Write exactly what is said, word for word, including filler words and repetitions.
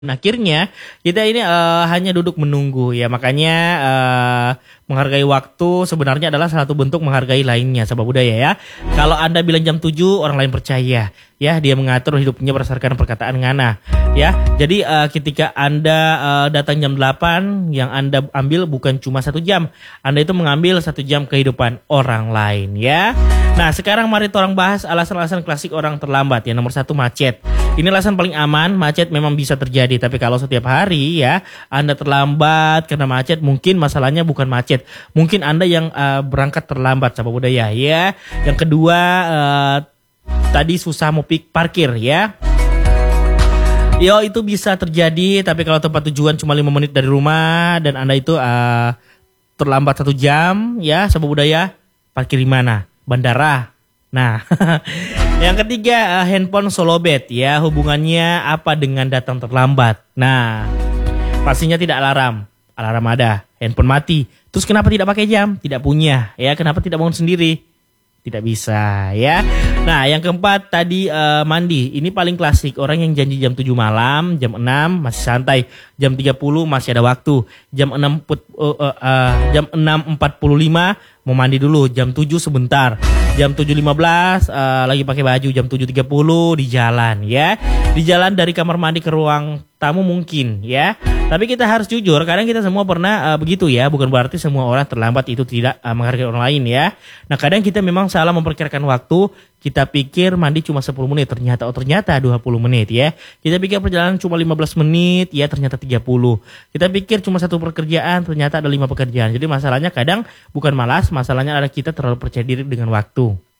Akhirnya kita ini uh, hanya duduk menunggu ya, makanya uh, menghargai waktu sebenarnya adalah satu bentuk menghargai lainnya, sebab budaya ya. Kalau Anda bilang jam tujuh orang lain percaya ya, dia mengatur hidupnya berdasarkan perkataan ngana ya. Jadi uh, ketika Anda uh, datang jam delapan, yang Anda ambil bukan cuma satu jam, Anda itu mengambil satu jam kehidupan orang lain ya. Nah sekarang mari orang bahas alasan-alasan klasik orang terlambat ya. Nomor satu, macet. Ini alasan paling aman. Macet memang bisa terjadi, tapi kalau setiap hari ya Anda terlambat karena macet, mungkin masalahnya bukan macet, mungkin Anda yang uh, berangkat terlambat, sebab budaya ya. Yang kedua, uh, tadi susah mau pik parkir ya. Yo, itu bisa terjadi, tapi kalau tempat tujuan cuma lima menit dari rumah dan Anda itu uh, terlambat satu jam ya, sebab budaya, parkir di mana? Bandara. Nah, yang ketiga, uh, handphone solobet ya, hubungannya apa dengan datang terlambat? Nah, pastinya tidak alarm. Alarm ada, handphone mati. Terus kenapa tidak pakai jam? Tidak punya ya, kenapa tidak bangun sendiri? Tidak bisa ya. Nah yang keempat tadi uh, mandi. Ini paling klasik. Orang yang janji jam tujuh malam, jam enam masih santai, jam tiga puluh masih ada waktu, Jam enam put, uh, uh, uh, jam enam empat puluh lima mau mandi dulu, jam tujuh sebentar, jam tujuh lima belas uh, lagi pakai baju, jam tujuh tiga puluh di jalan ya. Di jalan dari kamar mandi ke ruang tamu mungkin ya. Tapi kita harus jujur, kadang kita semua pernah uh, begitu ya. Bukan berarti semua orang terlambat itu tidak uh, menghargai orang lain ya. Nah kadang kita memang salah memperkirakan waktu. Kita pikir mandi cuma sepuluh menit, ternyata oh ternyata dua puluh menit ya. Kita pikir perjalanan cuma lima belas menit, ya ternyata tiga puluh. Kita pikir cuma satu pekerjaan, ternyata ada lima pekerjaan. Jadi masalahnya kadang bukan malas, masalahnya adalah kita terlalu percaya diri dengan waktu.